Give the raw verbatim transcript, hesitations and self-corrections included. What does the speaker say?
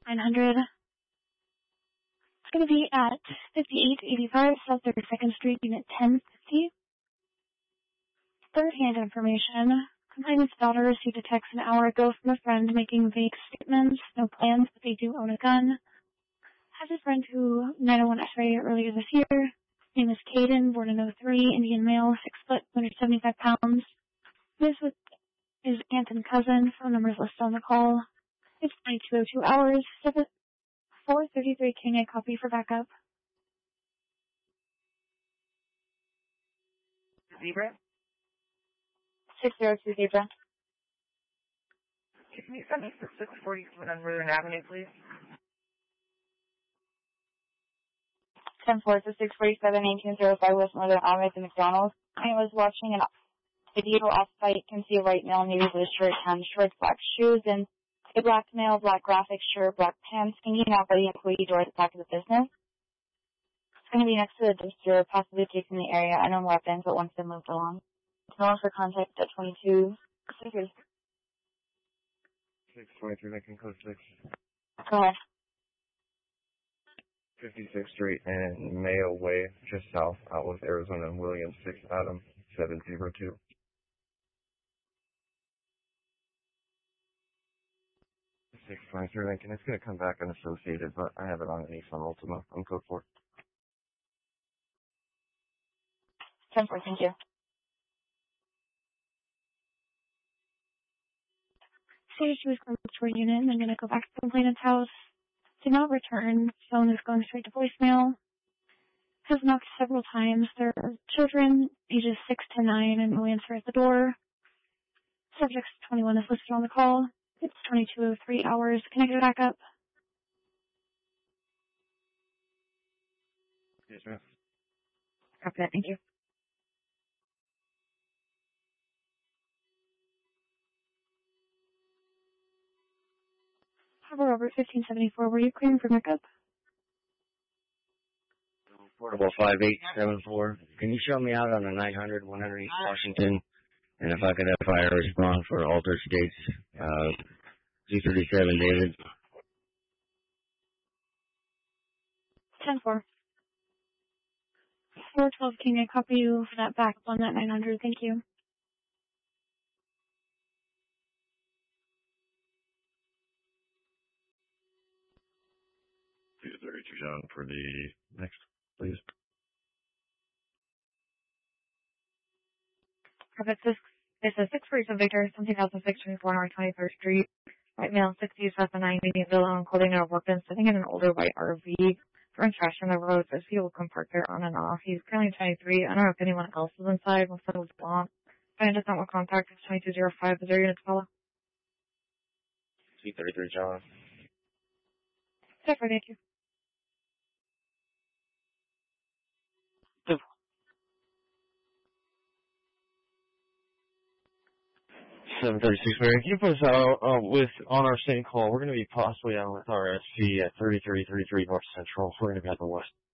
nine hundred. It's going to be at fifty-eight eighty-five South thirty-second Street, Unit ten fifty. Third-hand information. Complainant's daughter received a text an hour ago from a friend making vague statements, no plans, but they do own a gun. Has a friend who nine oh one X-ray earlier this year. Name is Caden, born in oh three, Indian male, six foot, one hundred seventy-five pounds. Lives with his aunt and cousin. Phone number is listed on the call. It's twenty-two oh two hours, four thirty-three King. A copy for backup. Zebra? six oh two Zebra. Can you send me for six forty-seven on Northern Avenue, please? ten four to six forty-seven, eighteen oh five West Northern Avenue at the McDonald's. I was watching an video off-site. You can see a white male, navy blue shirt, tan shorts, black shoes, and a black male, black graphic shirt, black pants, hanging out by the employee door at the back of the business. It's going to be next to the dumpster, possibly taking the area. I know weapons, but once they moved along. It's known for contact at twenty-two. six twenty-three Lincoln Code six. Go ahead. fifty-sixth Street and Mayo Way, just south, Outwith, Arizona, Williams, six Adam, seven zero two. six twenty-three Lincoln. It's going to come back unassociated, but I have it on an Nissan Altima. I'm code four. ten four, thank you. Say she was going to her unit and I'm going to go back to the complainant's house. Did not return. Phone is going straight to voicemail. Has knocked several times. There are children, ages six to nine, and no answer at the door. Subject twenty-one is listed on the call. It's twenty-two oh three hours. Can I get it back up? Yes, ma'am. Copy that. Thank you. Harbor Robert fifteen seventy-four. Were you clearing for pickup? Portable five eight seven four. Can you show me out on the nine hundred, one hundred East Washington? And if I could have fire respond for Alter States, uh, G thirty-seven, David. ten four. four twelve King, I copy you for that backup on that nine hundred. Thank you. two thirty-two John for the next, please. Perfect. This is a six forty-seven Victor, seventeen thousand six hundred twenty-four North twenty-third Street. White male, sixties, has a nine, medium villa, on clothing and a weapon, sitting in an older white R V. Throwing trash on the road, so people can park there on and off. He's currently twenty-three. I don't know if anyone else is inside. Most of it was blocked. If I does not want contact, it's twenty-two oh five. Is there a unit to follow? two thirty-three John. Super, thank you. seven thirty-six, Mary. Can you put us out uh, with on our same call? We're going to be possibly on with our S P at thirty-three thirty-three North Central. We're going to be at the west